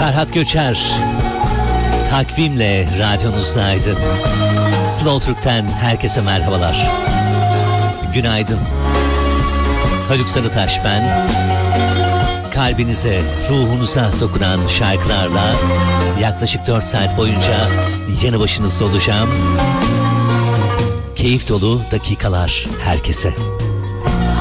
Ferhat Göçer takvimle radyonuzdaydı. Slow Türk'ten herkese merhabalar. Günaydın. Haluk Sarıtaş ben. Kalbinize, ruhunuza dokunan şarkılarla yaklaşık 4 saat boyunca yanı başınızda olacağım. Keyif dolu dakikalar herkese.